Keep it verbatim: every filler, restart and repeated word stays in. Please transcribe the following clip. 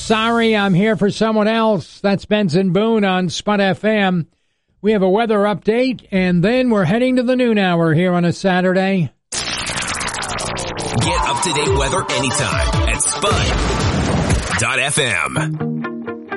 Sorry, I'm here for someone else. That's Benson Boone on Spud F M. We have a weather update, and then we're heading to the noon hour here on a Saturday. Get up-to-date weather anytime at spud dot f m.